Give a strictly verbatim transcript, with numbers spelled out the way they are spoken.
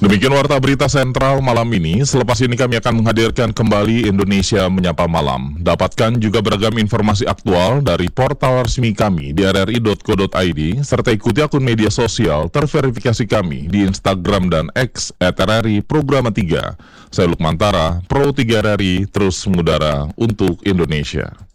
Demikian Warta Berita Sentral malam ini. Selepas ini kami akan menghadirkan kembali Indonesia Menyapa Malam. Dapatkan juga beragam informasi aktual dari portal resmi kami di r r i dot co dot i d, serta ikuti akun media sosial terverifikasi kami di Instagram dan X at r r i Programa tiga. Saya Lukman Tara, Pro tiga R R I, terus mengudara untuk Indonesia.